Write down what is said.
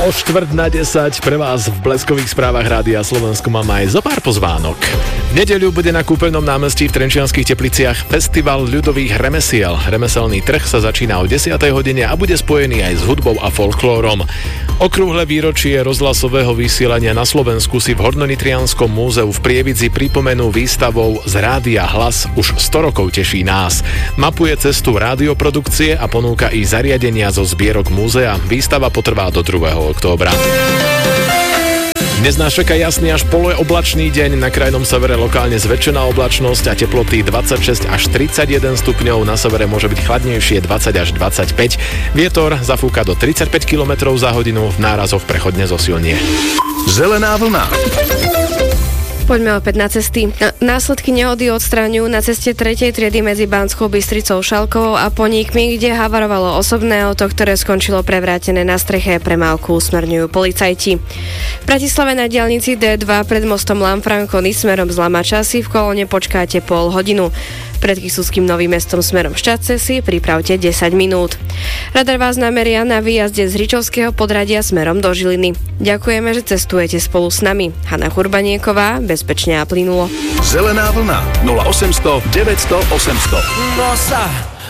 O 9:45 pre vás v bleskových správach Rádia Slovensko mám aj zo pár pozvánok. V nedeľu bude na Kúpeľnom námestí v Trenčianskych Tepliciach festival ľudových remesiel. Remeselný trh sa začína o 10. hodine a bude spojený aj s hudbou a folklórom. Okrúhle výročie rozhlasového vysielania na Slovensku si v Hornonitrianskom múzeu v Prievidzi pripomenú výstavou z Rádia Hlas už 100 rokov teší nás. Mapuje cestu rádioprodukcie a ponúka i zariadenia zo zbierok múzea. Výstava potrvá do 2. októbra. Dnes nás čaká jasný až polooblačný deň, na krajnom severe lokálne zväčšená oblačnosť a teploty 26 až 31 stupňov, na severe môže byť chladnejšie 20 až 25. Vietor zafúka do 35 km za hodinu, v nárazoch prechodne zosilnie. Zelená vlna. Poďme opäť na cesty. Následky nehody odstraňujú na ceste 3. triedy medzi Banskou Bystricou Šalkovou a Poníkmi, kde havarovalo osobné auto, ktoré skončilo prevrátené na streche. Premávku usmerňujú policajti. V Bratislave na diaľnici D2 pred mostom Lanfranconi smerom z Lamača si v kolóne počkáte pol hodinu. Pred Kysuckým Novým Mestom smerom Šťadce si pripravte 10 minút. Radar vás nameria na výjazde z Ričovského Podradia smerom do Žiliny. Ďakujeme, že cestujete spolu s nami. Hana Churbanieková, bezpečne a plynulo. Zelená vlna 0800 900 800. Nossa.